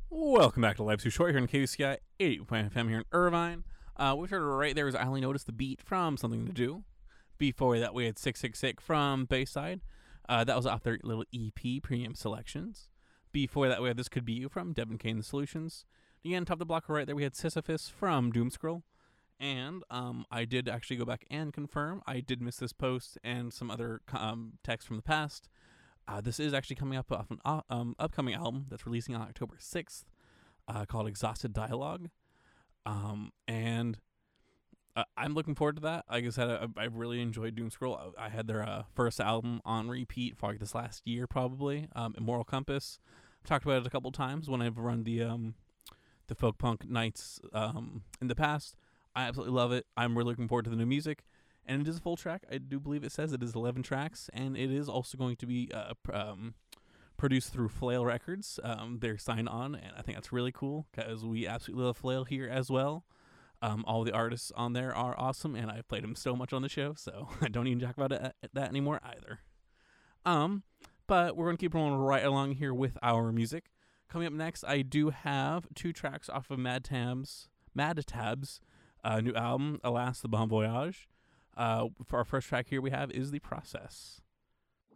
Welcome back to Life's Too Short here in KUCI 88.5 FM here in Irvine. We started right there as I Only Noticed the Beat from Something to Do. Before that, we had 666 from Bayside. That was off their little EP, Premium Selections. Before that, we had This Could Be You from Devin Kane and the Solutions. Again, top of the block right there, we had Sisyphus from Doomscroll. And I did actually go back and confirm. I did miss this post and some other text from the past. This is actually coming up off an upcoming album that's releasing on October 6th called Exhausted Dialogue. And I'm looking forward to that. Like I said, I really enjoyed Doomscroll. I had their first album on repeat for like this last year probably, Immoral Compass. I've talked about it a couple times when I've run the folk punk nights in the past. I absolutely love it. I'm really looking forward to the new music. And it is a full track. I do believe it says it is 11 tracks, and it is also going to be produced through Flail Records. They're signed on, and I think that's really cool because we absolutely love Flail here as well. All the artists on there are awesome, and I've played them so much on the show, so I don't even talk about that anymore either. But we're going to keep rolling right along here with our music. Coming up next, I do have 2 tracks off of Mad Tab's new album, Alas, the Bon Voyage. For our first track here we have is The Process.